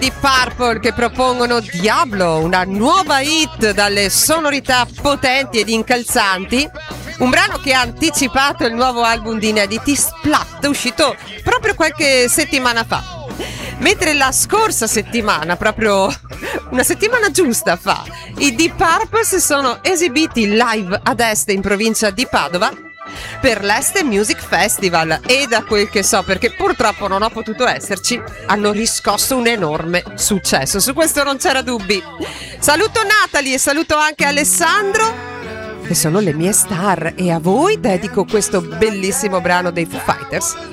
Deep Purple che propongono Diablo, una nuova hit dalle sonorità potenti ed incalzanti, un brano che ha anticipato il nuovo album di inediti Splat, uscito proprio qualche settimana fa. Mentre la scorsa settimana, proprio una settimana giusta fa, i Deep Purple si sono esibiti live ad Este in provincia di Padova per l'Este Music Festival e, da quel che so, perché purtroppo non ho potuto esserci, hanno riscosso un enorme successo. Su questo non c'era dubbi. Saluto Natalie e saluto anche Alessandro, che sono le mie star, e a voi dedico questo bellissimo brano dei Foo Fighters.